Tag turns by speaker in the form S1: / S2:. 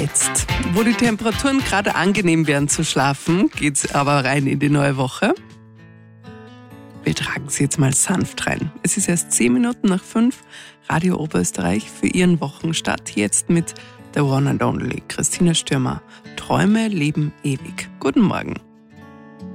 S1: Jetzt, wo die Temperaturen gerade angenehm werden zu schlafen, geht's aber rein in die neue Woche. Wir tragen sie jetzt mal sanft rein. Es ist erst 10 Minuten nach 5. Radio Oberösterreich für Ihren Wochenstart. Jetzt mit der One and Only Christina Stürmer. Träume leben ewig. Guten Morgen.